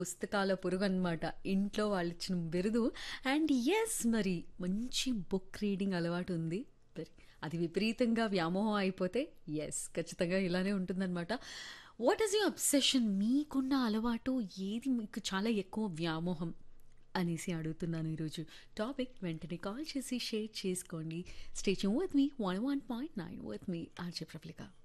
పుస్తకాల పురుగనమాట. ఇంట్లో వాళ్ళిచ్చిన బిరుదు. అండ్ యెస్ మరి మంచి బుక్ రీడింగ్ అలవాటుంది. మరి అది విపరీతంగా వ్యామోహం అయిపోతే యెస్ ఖచ్చితంగా ఇలానే ఉంటుందనమాట. What is your obsession? మీకున్న అలవాటు ఏది మీకు చాలా ఎక్కువ వ్యామోహం అనేసి అడుగుతున్నాను ఈరోజు. టాపిక్ వెంటనే కాల్ చేసి షేర్ చేసుకోండి. Stay tune with me 101.9 with me RJ ప్రఫ్లిక.